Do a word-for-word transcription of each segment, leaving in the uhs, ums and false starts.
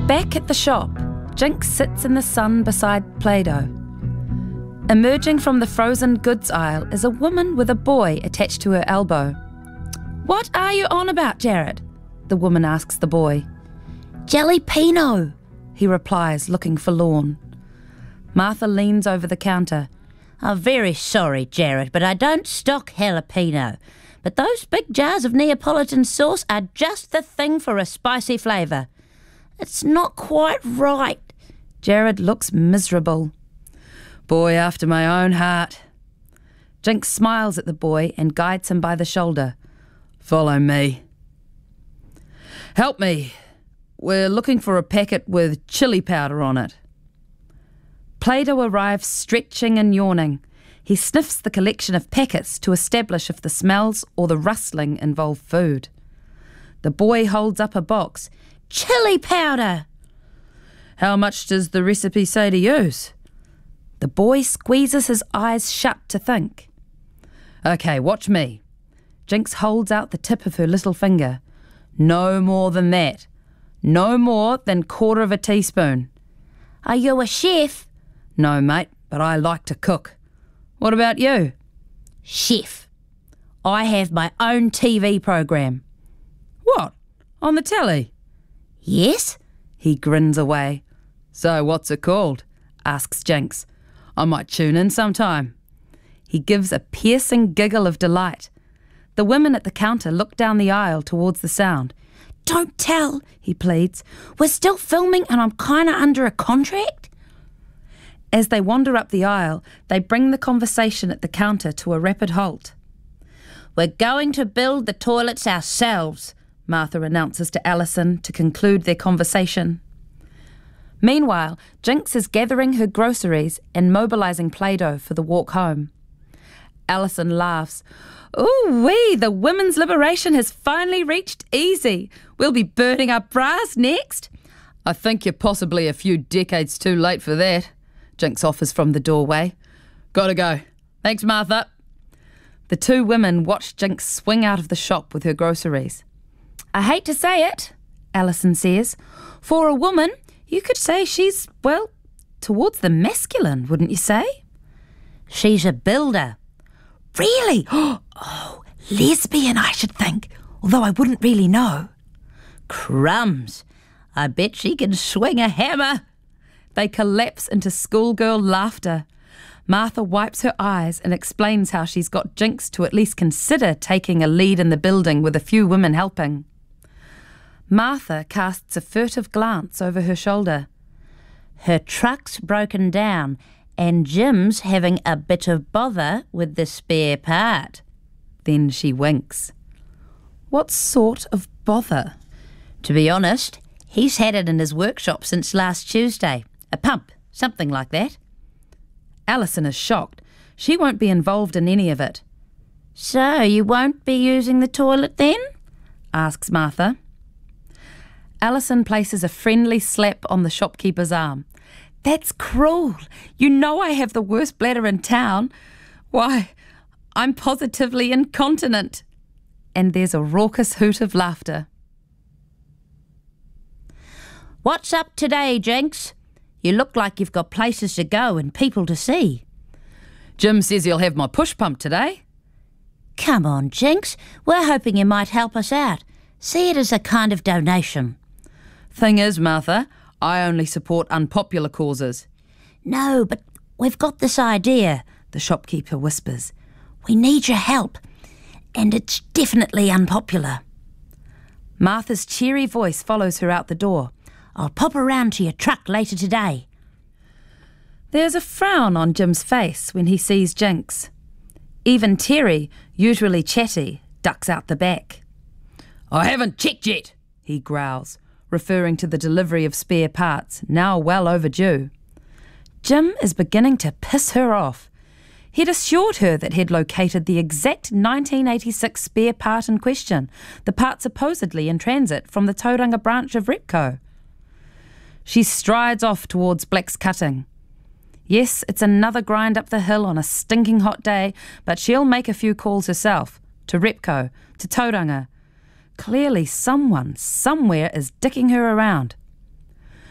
Back at the shop, Jinx sits in the sun beside Play-Doh. Emerging from the frozen goods aisle is a woman with a boy attached to her elbow. "What are you on about, Jared?" the woman asks the boy. "Jalapeno," he replies, looking forlorn. Martha leans over the counter. "I'm very sorry, Jared, but I don't stock jalapeno. But those big jars of Neapolitan sauce are just the thing for a spicy flavour. It's not quite right." Jared looks miserable. "Boy after my own heart." Jinx smiles at the boy and guides him by the shoulder. "Follow me." "Help me. We're looking for a packet with chili powder on it." Play-Doh arrives stretching and yawning. He sniffs the collection of packets to establish if the smells or the rustling involve food. The boy holds up a box. "Chili powder!" "How much does the recipe say to use?" The boy squeezes his eyes shut to think. "Okay, watch me." Jinx holds out the tip of her little finger. "No more than that. No more than quarter of a teaspoon." "Are you a chef?" "No, mate, but I like to cook." "What about you?" "Chef. I have my own T V program." "What? On the telly?" "Yes." He grins away. "So what's it called?" asks Jinx. "I might tune in sometime." He gives a piercing giggle of delight. The women at the counter look down the aisle towards the sound. "Don't tell," he pleads. "We're still filming and I'm kinda under a contract." As they wander up the aisle, they bring the conversation at the counter to a rapid halt. "We're going to build the toilets ourselves," Martha announces to Alison to conclude their conversation. Meanwhile, Jinx is gathering her groceries and mobilising Play-Doh for the walk home. Alison laughs. "Ooh-wee, the women's liberation has finally reached easy. We'll be burning our bras next." "I think you're possibly a few decades too late for that," Jinx offers from the doorway. "Gotta go. Thanks, Martha." The two women watch Jinx swing out of the shop with her groceries. "I hate to say it," Alison says. "For a woman, you could say she's, well, towards the masculine, wouldn't you say?" "She's a builder." "Really? Oh, lesbian, I should think, although I wouldn't really know." "Crumbs. I bet she can swing a hammer." They collapse into schoolgirl laughter. Martha wipes her eyes and explains how she's got Jinx to at least consider taking a lead in the building with a few women helping. Martha casts a furtive glance over her shoulder. "Her truck's broken down and Jim's having a bit of bother with the spare part." Then she winks. "What sort of bother?" "To be honest, he's had it in his workshop since last Tuesday. A pump, something like that." Alison is shocked. She won't be involved in any of it. "So you won't be using the toilet then?" asks Martha. Alison places a friendly slap on the shopkeeper's arm. "That's cruel. You know I have the worst bladder in town. Why, I'm positively incontinent." And there's a raucous hoot of laughter. "What's up today, Jinx? You look like you've got places to go and people to see." "Jim says he'll have my push pump today." "Come on, Jinx. We're hoping you might help us out. See it as a kind of donation." "Thing is, Martha, I only support unpopular causes." "No, but we've got this idea," the shopkeeper whispers. "We need your help, and it's definitely unpopular." Martha's cheery voice follows her out the door. "I'll pop around to your truck later today." There's a frown on Jim's face when he sees Jinx. Even Terry, usually chatty, ducks out the back. "I haven't checked yet," he growls, referring to the delivery of spare parts, now well overdue. Jim is beginning to piss her off. He'd assured her that he'd located the exact nineteen eighty-six spare part in question, the part supposedly in transit from the Tauranga branch of Repco. She strides off towards Black's Cutting. Yes, it's another grind up the hill on a stinking hot day, but she'll make a few calls herself, to Repco, to Tauranga. Clearly someone, somewhere, is dicking her around.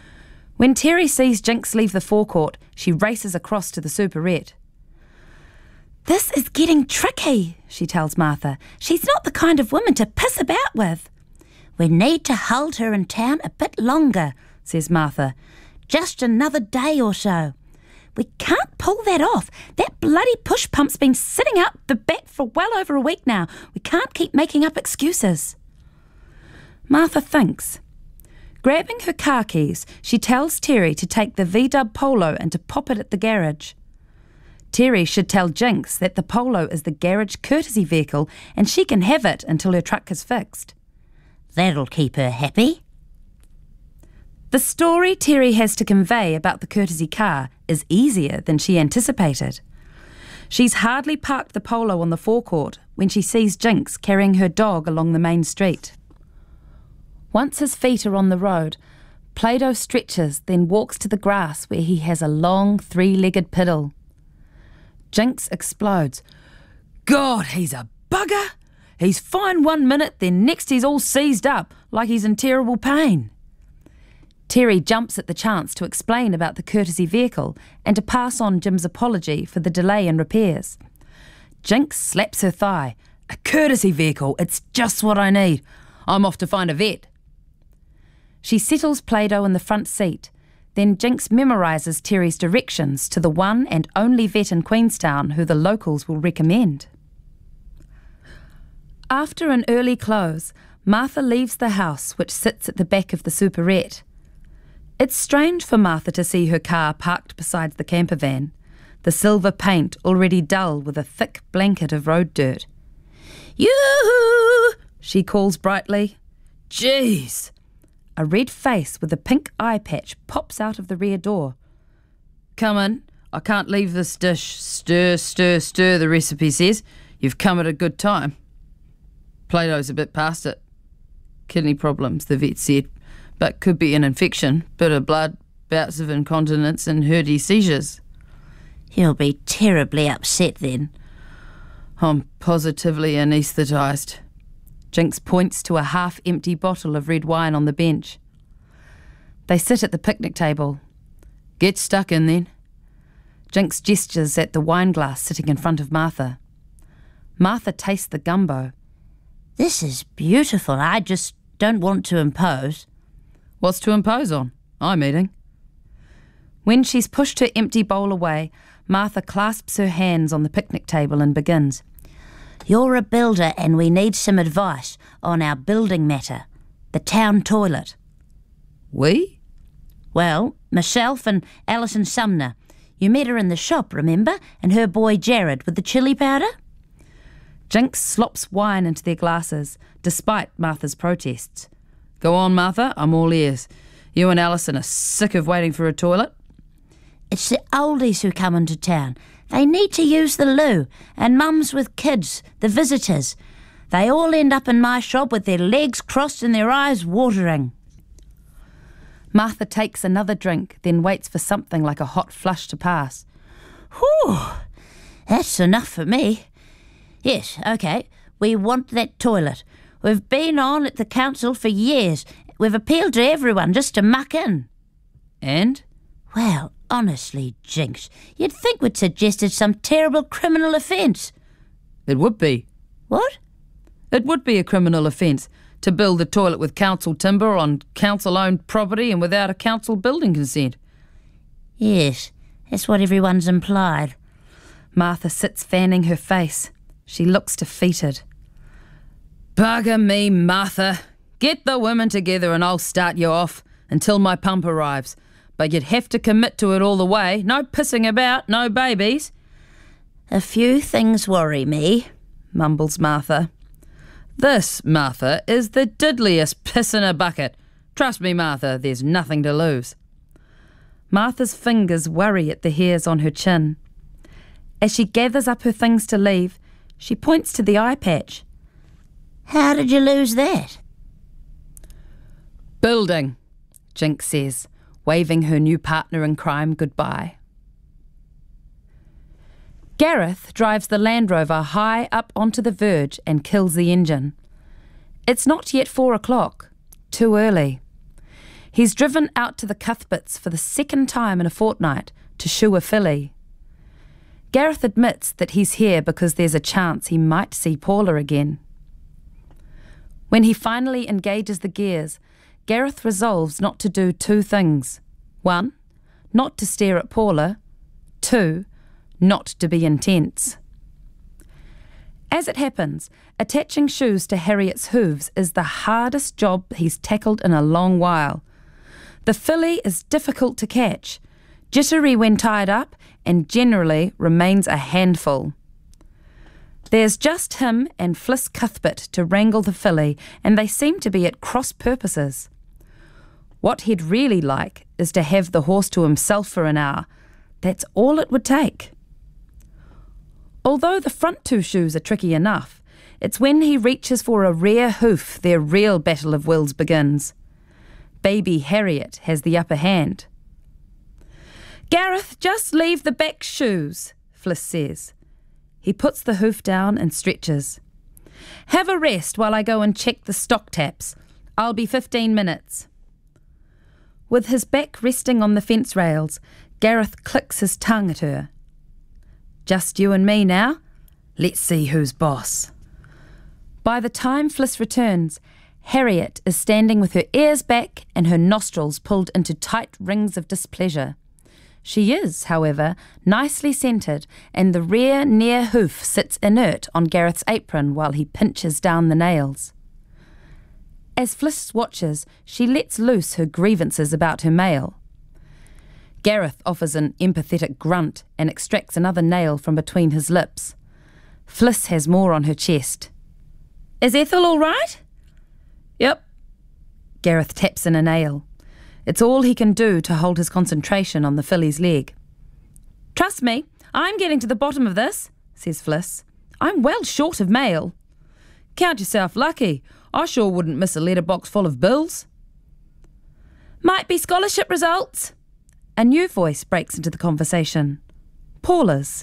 When Terry sees Jinx leave the forecourt, she races across to the superette. This is getting tricky, she tells Martha. She's not the kind of woman to piss about with. We need to hold her in town a bit longer, says Martha. Just another day or so. We can't pull that off. That bloody push pump's been sitting out the back for well over a week now. We can't keep making up excuses. Martha thinks. Grabbing her car keys, she tells Terry to take the V-dub Polo and to pop it at the garage. Terry should tell Jinx that the Polo is the garage courtesy vehicle and she can have it until her truck is fixed. That'll keep her happy. The story Terry has to convey about the courtesy car is easier than she anticipated. She's hardly parked the Polo on the forecourt when she sees Jinx carrying her dog along the main street. Once his feet are on the road, Play-Doh stretches, then walks to the grass where he has a long three-legged piddle. Jinx explodes. God, he's a bugger! He's fine one minute, then next he's all seized up, like he's in terrible pain. Terry jumps at the chance to explain about the courtesy vehicle and to pass on Jim's apology for the delay in repairs. Jinx slaps her thigh. A courtesy vehicle, it's just what I need. I'm off to find a vet. She settles Play-Doh in the front seat. Then Jinx memorises Terry's directions to the one and only vet in Queenstown who the locals will recommend. After an early close, Martha leaves the house which sits at the back of the superette. It's strange for Martha to see her car parked beside the camper van, the silver paint already dull with a thick blanket of road dirt. Yoo-hoo! She calls brightly. Jeez! A red face with a pink eye patch pops out of the rear door. Come in. I can't leave this dish. Stir, stir, stir, the recipe says. You've come at a good time. Play-Doh's a bit past it. Kidney problems, the vet said. But could be an infection, bit of blood, bouts of incontinence and herdy seizures. He'll be terribly upset then. I'm positively anaesthetised. Jinx points to a half-empty bottle of red wine on the bench. They sit at the picnic table. Get stuck in then. Jinx gestures at the wine glass sitting in front of Martha. Martha tastes the gumbo. This is beautiful. I just don't want to impose. What's to impose on? I'm eating. When she's pushed her empty bowl away, Martha clasps her hands on the picnic table and begins. You're a builder and we need some advice on our building matter, the town toilet. We? Well, myself and Alison Sumner. You met her in the shop, remember? And her boy Jared with the chili powder? Jinx slops wine into their glasses, despite Martha's protests. Go on, Martha, I'm all ears. You and Alison are sick of waiting for a toilet? It's the oldies who come into town. They need to use the loo, and mums with kids, the visitors. They all end up in my shop with their legs crossed and their eyes watering. Martha takes another drink, then waits for something like a hot flush to pass. Whew, that's enough for me. Yes, OK, we want that toilet. We've been on at the council for years. We've appealed to everyone just to muck in. And? Well, honestly, Jinx, you'd think we'd suggested some terrible criminal offence. It would be. What? It would be a criminal offence to build a toilet with council timber on council-owned property and without a council building consent. Yes, that's what everyone's implied. Martha sits fanning her face. She looks defeated. Bugger me, Martha. Get the women together and I'll start you off until my pump arrives. But you'd have to commit to it all the way. No pissing about, no babies. A few things worry me, mumbles Martha. This, Martha, is the diddliest piss in a bucket. Trust me, Martha, there's nothing to lose. Martha's fingers worry at the hairs on her chin. As she gathers up her things to leave, she points to the eye patch. How did you lose that? Building, Jinx says, waving her new partner in crime goodbye. Gareth drives the Land Rover high up onto the verge and kills the engine. It's not yet four o'clock. Too early. He's driven out to the Cuthberts for the second time in a fortnight to shoe a filly. Gareth admits that he's here because there's a chance he might see Paula again. When he finally engages the gears, Gareth resolves not to do two things. One, not to stare at Paula. Two, not to be intense. As it happens, attaching shoes to Harriet's hooves is the hardest job he's tackled in a long while. The filly is difficult to catch, jittery when tied up, and generally remains a handful. There's just him and Fliss Cuthbert to wrangle the filly, and they seem to be at cross purposes. What he'd really like is to have the horse to himself for an hour. That's all it would take. Although the front two shoes are tricky enough, it's when he reaches for a rear hoof their real battle of wills begins. Baby Harriet has the upper hand. "Gareth, just leave the back shoes," Fliss says. He puts the hoof down and stretches. "Have a rest while I go and check the stock taps. I'll be fifteen minutes. With his back resting on the fence rails, Gareth clicks his tongue at her. "Just you and me now? Let's see who's boss." By the time Fliss returns, Harriet is standing with her ears back and her nostrils pulled into tight rings of displeasure. She is, however, nicely centred, and the rear near hoof sits inert on Gareth's apron while he pinches down the nails. As Fliss watches, she lets loose her grievances about her mail. Gareth offers an empathetic grunt and extracts another nail from between his lips. Fliss has more on her chest. "Is Ethel all right?" "Yep." Gareth taps in a nail. It's all he can do to hold his concentration on the filly's leg. "Trust me, I'm getting to the bottom of this," says Fliss. "I'm well short of mail." "Count yourself lucky. I sure wouldn't miss a letterbox full of bills." "Might be scholarship results." A new voice breaks into the conversation. Paula's.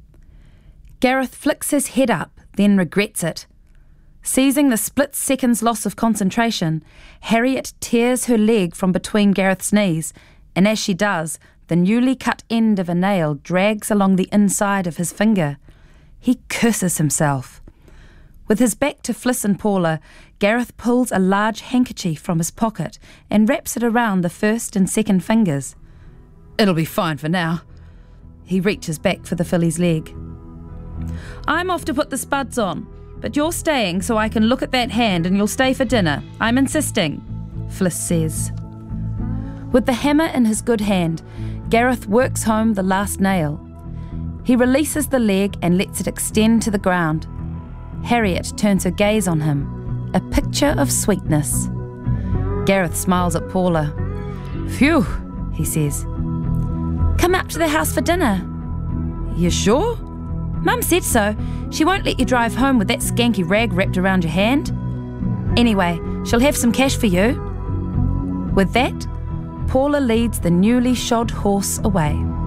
Gareth flicks his head up, then regrets it. Seizing the split second's loss of concentration, Harriet tears her leg from between Gareth's knees, and as she does, the newly cut end of a nail drags along the inside of his finger. He curses himself. With his back to Fliss and Paula, Gareth pulls a large handkerchief from his pocket and wraps it around the first and second fingers. "It'll be fine for now." He reaches back for the filly's leg. "I'm off to put the spuds on, but you're staying so I can look at that hand and you'll stay for dinner. I'm insisting," Fliss says. With the hammer in his good hand, Gareth works home the last nail. He releases the leg and lets it extend to the ground. Harriet turns her gaze on him, a picture of sweetness. Gareth smiles at Paula. "Phew," he says. "Come up to the house for dinner." "You sure?" "Mum said so. She won't let you drive home with that skanky rag wrapped around your hand. Anyway, she'll have some cash for you." With that, Paula leads the newly shod horse away.